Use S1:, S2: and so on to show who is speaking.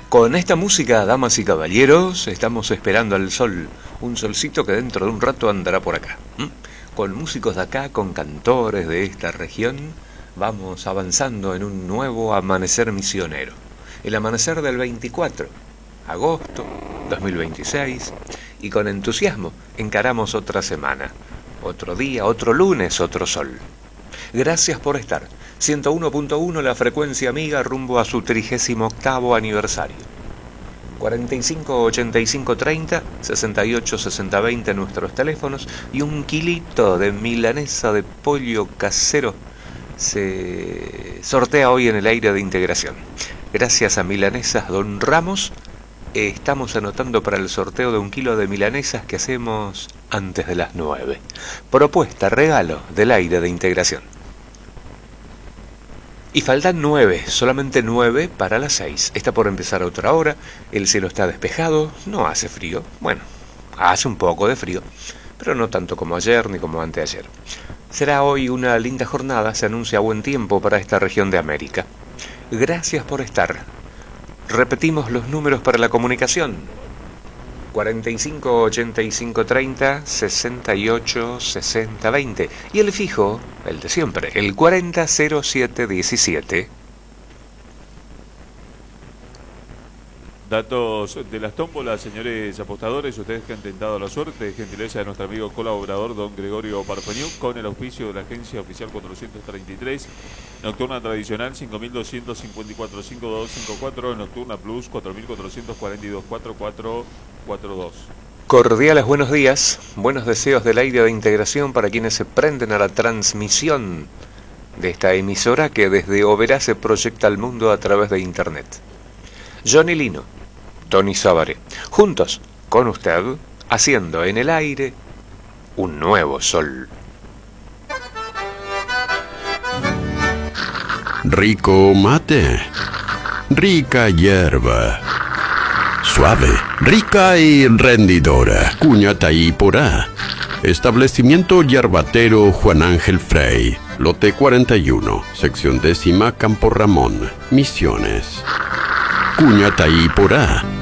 S1: Con esta música, damas y caballeros, estamos esperando al sol, un solcito que dentro de un rato andará por acá. Con músicos de acá, con cantores de esta región, vamos avanzando en un nuevo amanecer misionero. El amanecer del 24, agosto 2026, y con entusiasmo encaramos otra semana, otro día, otro lunes, otro sol. Gracias por estar. 101.1 la frecuencia amiga rumbo a su 38º aniversario. 45 85 30 68 60 20 nuestros teléfonos y un kilito de milanesa de pollo casero se sortea hoy en el aire de integración. Gracias a Milanesas Don Ramos estamos anotando para el sorteo de 1 kilo de milanesas que hacemos antes de las 9. Propuesta, regalo del aire de integración. Y faltan 9, solamente 9 para las 6. Está por empezar otra hora, el cielo está despejado, no hace frío. Bueno, hace un poco de frío, pero no tanto como ayer ni como anteayer. Será hoy una linda jornada, se anuncia buen tiempo para esta región de América. Gracias por estar. Repetimos los números para la comunicación. 45 85 30 68 60 20 y el fijo, el de siempre, el 40 07 17.
S2: Datos de las tómbolas, señores apostadores, ustedes que han tentado la suerte, gentileza de nuestro amigo colaborador don Gregorio Parfeniuk, con el auspicio de la agencia oficial 433, nocturna tradicional 5254 5254, nocturna plus 4442 4442.
S1: Cordiales buenos días, buenos deseos del aire de integración para quienes se prenden a la transmisión de esta emisora que desde Oberá se proyecta al mundo a través de internet. Johnny Lino, Tony Sávarez, juntos con usted, haciendo en el aire un nuevo sol.
S3: Rico mate, rica hierba, suave, rica y rendidora. Cuñataí Porá. Establecimiento Yerbatero Juan Ángel Frey, lote 41, sección 10, Campo Ramón, Misiones. Cuñataí Porá.